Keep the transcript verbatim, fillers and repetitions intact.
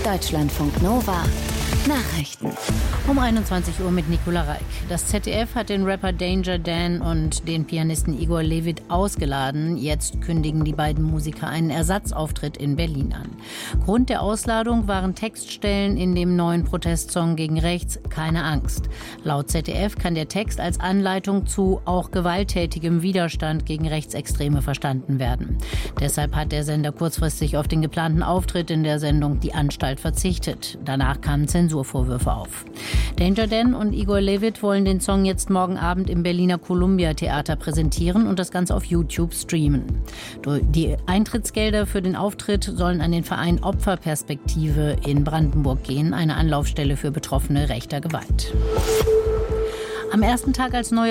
Deutschlandfunk Nova Nachrichten. Um einundzwanzig Uhr mit Nicola Reik. Das Z D F hat den Rapper Danger Dan und den Pianisten Igor Levit ausgeladen. Jetzt kündigen die beiden Musiker einen Ersatzauftritt in Berlin an. Grund der Ausladung waren Textstellen in dem neuen Protestsong gegen rechts Keine Angst. Laut Z D F kann der Text als Anleitung zu auch gewalttätigem Widerstand gegen Rechtsextreme verstanden werden. Deshalb hat der Sender kurzfristig auf den geplanten Auftritt in der Sendung Die Anstalt verzichtet. Danach kamen Zensurvorwürfe auf. Danger Dan und Igor Levit wollen den Song jetzt morgen Abend im Berliner Columbia Theater präsentieren und das Ganze auf YouTube streamen. Die Eintrittsgelder für den Auftritt sollen an den Verein Opferperspektive in Brandenburg gehen, eine Anlaufstelle für Betroffene rechter Gewalt. Am ersten Tag als neuer